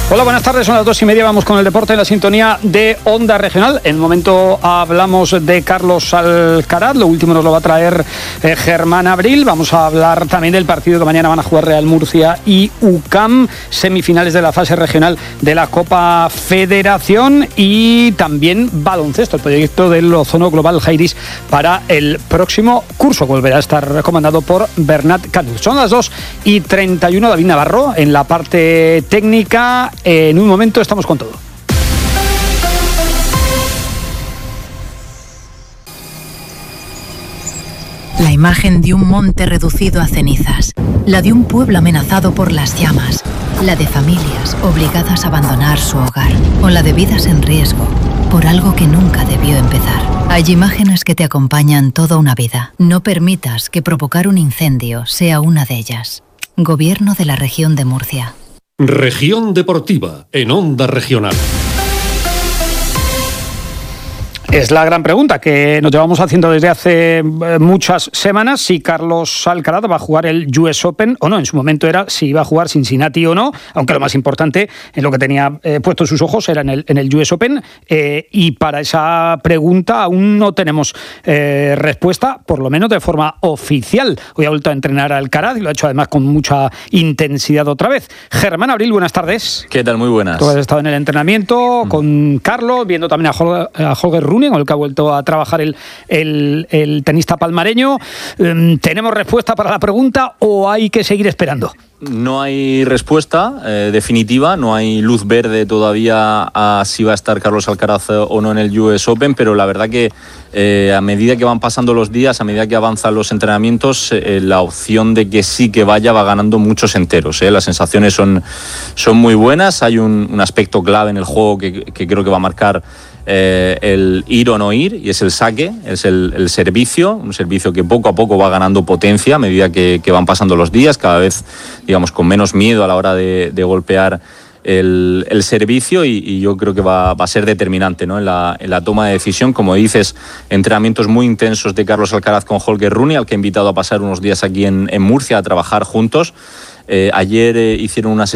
Hola, buenas tardes, son las 2:30, vamos con el deporte en la sintonía de Onda Regional. En un momento hablamos de Carlos Alcaraz, lo último nos lo va a traer Germán Abril. Vamos a hablar también del partido que mañana van a jugar Real Murcia y UCAM, semifinales de la fase regional de la Copa Federación, y también baloncesto, el proyecto del Ozono Global Jairis para el próximo curso, que volverá a estar comandado por Bernat Canut. Son las 2:31, David Navarro en la parte técnica. En un momento estamos con todo. La imagen de un monte reducido a cenizas, la de un pueblo amenazado por las llamas, la de familias obligadas a abandonar su hogar, o la de vidas en riesgo por algo que nunca debió empezar. Hay imágenes que te acompañan toda una vida. No permitas que provocar un incendio sea una de ellas. Gobierno de la Región de Murcia. Región Deportiva, en Onda Regional. Es la gran pregunta que nos llevamos haciendo desde hace muchas semanas, si Carlos Alcaraz va a jugar el US Open o no. En su momento era si iba a jugar Cincinnati o no, aunque lo más importante en lo que tenía puestos sus ojos era en el US Open, y para esa pregunta aún no tenemos respuesta, por lo menos de forma oficial. Hoy ha vuelto a entrenar a Alcaraz y lo ha hecho además con mucha intensidad otra vez. Germán Abril, buenas tardes. ¿Qué tal? Muy buenas. Tú has estado en el entrenamiento con Carlos, viendo también a Holger Rune, con el que ha vuelto a trabajar el tenista palmareño. ¿Tenemos respuesta para la pregunta o hay que seguir esperando? No hay respuesta definitiva, no hay luz verde todavía a si va a estar Carlos Alcaraz o no en el US Open, pero la verdad que a medida que van pasando los días, a medida que avanzan los entrenamientos, la opción de que sí que vaya va ganando muchos enteros. Las sensaciones son muy buenas. Hay un aspecto clave en el juego que creo que va a marcar el ir o no ir, y es el saque, es el servicio, un servicio que poco a poco va ganando potencia a medida que van pasando los días, cada vez, digamos, con menos miedo a la hora de golpear el servicio, y yo creo que va a ser determinante, ¿no? en la toma de decisión. Como dices, entrenamientos muy intensos de Carlos Alcaraz con Holger Rune, al que he invitado a pasar unos días aquí en Murcia a trabajar juntos. Ayer hicieron una